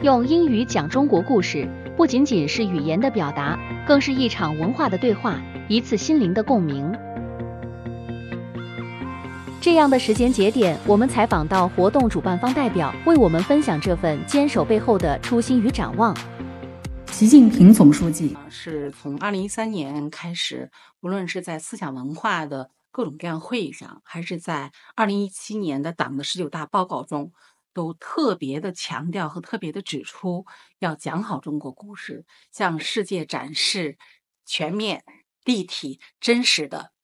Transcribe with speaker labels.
Speaker 1: 用英语讲中国故事，不仅仅是语言的表达，更是一场文化的对话，一次心灵的共鸣。这样的时间节点，我们采访到活动主办方代表，为我们分享这份坚守背后的初心与展望。
Speaker 2: 习近平总书记
Speaker 3: 是从2013年开始，无论是在思想文化的各种各样会议上，还是在2017年的党的19大报告中，都特别的强调和特别的指出，要讲好中国故事，向世界展示全面、立体、真实的